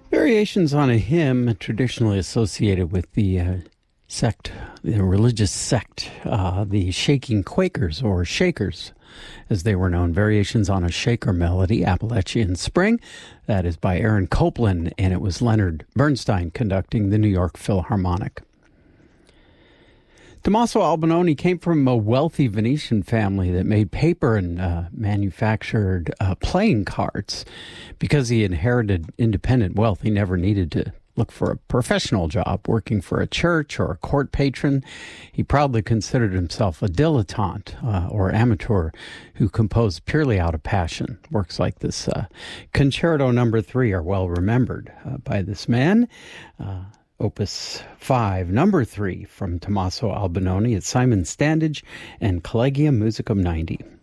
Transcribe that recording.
Variations on a hymn traditionally associated with the religious sect, the Shaking Quakers, or Shakers, as they were known. Variations on a Shaker melody, Appalachian Spring. That is by Aaron Copland, and it was Leonard Bernstein conducting the New York Philharmonic. Tommaso Albinoni came from a wealthy Venetian family that made paper and manufactured playing cards. Because he inherited independent wealth, he never needed to look for a professional job working for a church or a court patron. He proudly considered himself a dilettante or amateur who composed purely out of passion. Works like this Concerto No. 3 are well remembered by this man. Opus 5, No. 3 from Tommaso Albinoni at Simon Standage and Collegium Musicum 90.